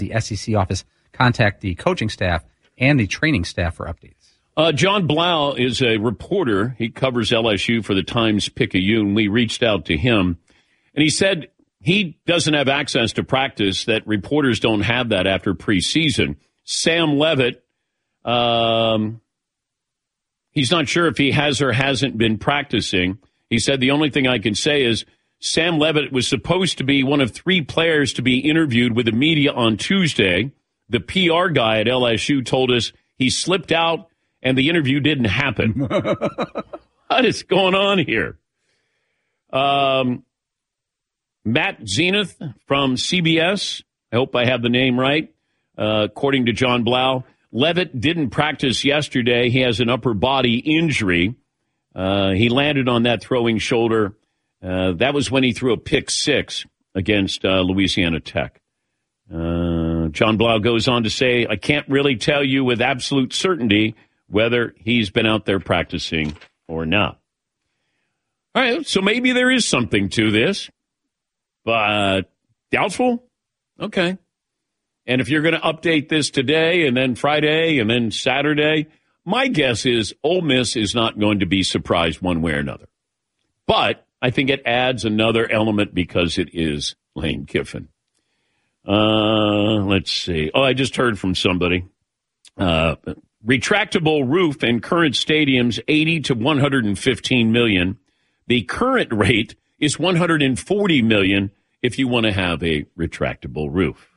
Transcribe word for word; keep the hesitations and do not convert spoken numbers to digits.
the S E C office contact the coaching staff and the training staff for updates. Uh, John Blau is a reporter. He covers L S U for the Times-Picayune. We reached out to him, and he said he doesn't have access to practice, that reporters don't have that after preseason. Sam Levitt, um, he's not sure if he has or hasn't been practicing. He said, the only thing I can say is Sam Levitt was supposed to be one of three players to be interviewed with the media on Tuesday. The P R guy at L S U told us he slipped out and the interview didn't happen. What is going on here? Um, Matt Zenith from C B S, I hope I have the name right, uh, according to John Blau, Levitt didn't practice yesterday. He has an upper body injury. Uh, he landed on that throwing shoulder. Uh, that was when he threw a pick six against uh, Louisiana Tech. Uh, John Blau goes on to say, I can't really tell you with absolute certainty whether he's been out there practicing or not. All right, so maybe there is something to this, but doubtful? Okay. And if you're going to update this today and then Friday and then Saturday, my guess is Ole Miss is not going to be surprised one way or another. But I think it adds another element because it is Lane Kiffin. Uh, let's see. Oh, I just heard from somebody. Uh, retractable roof in current stadiums, eighty to one hundred fifteen million. The current rate is one hundred forty million if you want to have a retractable roof.